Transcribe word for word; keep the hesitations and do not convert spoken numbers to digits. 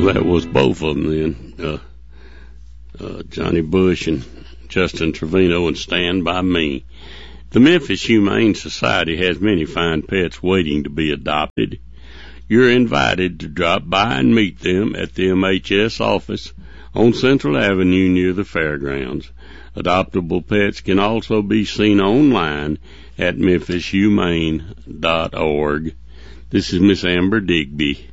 Well, that was both of them then. Uh, uh, Johnny Bush and Justin Trevino and Stand By Me. The Memphis Humane Society has many fine pets waiting to be adopted. You're invited to drop by and meet them at the M H S office on Central Avenue near the fairgrounds. Adoptable pets can also be seen online at memphis humane dot org. This is Miss Amber Digby.